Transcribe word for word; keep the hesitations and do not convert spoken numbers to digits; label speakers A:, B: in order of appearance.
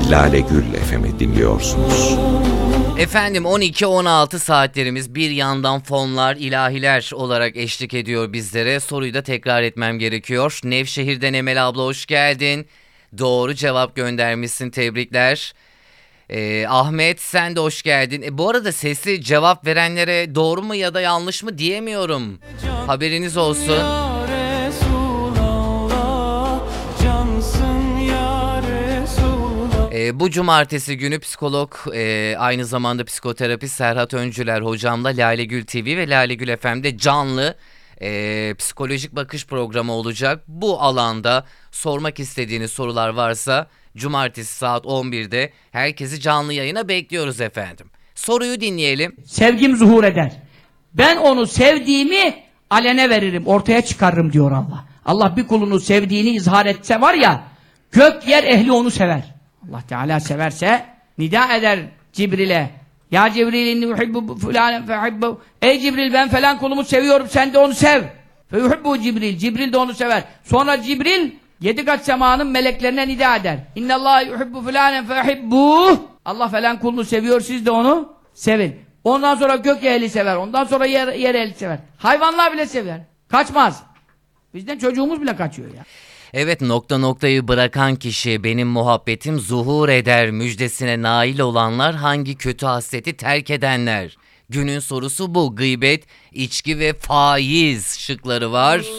A: Lale Gül F M'i dinliyorsunuz.
B: Efendim on iki on altı saatlerimiz bir yandan fonlar, ilahiler olarak eşlik ediyor bizlere. Soruyu da tekrar etmem gerekiyor. Nevşehir'den Emel abla hoş geldin. Doğru cevap göndermişsin, tebrikler. Ee, Ahmet sen de hoş geldin. E, bu arada sesli cevap verenlere doğru mu ya da yanlış mı diyemiyorum. Haberiniz olsun. E, bu cumartesi günü psikolog, e, aynı zamanda psikoterapist Serhat Öncüler hocamla Lale Gül T V ve Lale Gül F M'de canlı e, psikolojik bakış programı olacak. Bu alanda sormak istediğiniz sorular varsa cumartesi saat on birde herkesi canlı yayına bekliyoruz efendim. Soruyu dinleyelim.
C: Sevgim zuhur eder. Ben onu sevdiğimi alene veririm, ortaya çıkarırım diyor Allah. Allah bir kulunu sevdiğini izhar etse var ya, gök yer ehli onu sever. Allah Teala severse nida eder Cibril'e. Ya Cibril inni uhibbu fulanen fehibbu. Ey Cibril ben falan kulumu seviyorum, sen de onu sev. Fehibbu Cibril. Cibril de onu sever. Sonra Cibril yedi kat semanın meleklerine nida eder. İnnallâhe yuhibbu fulanen fehibbu. Allah falan kulunu seviyor, siz de onu sevin. Ondan sonra gök ehli sever. Ondan sonra yer, yer ehli sever. Hayvanlar bile sever. Kaçmaz. Bizden çocuğumuz bile kaçıyor ya.
B: Evet, nokta noktayı bırakan kişi benim muhabbetim zuhur eder müjdesine nail olanlar hangi kötü hasreti terk edenler? Günün sorusu bu. Gıybet, içki ve faiz şıkları var.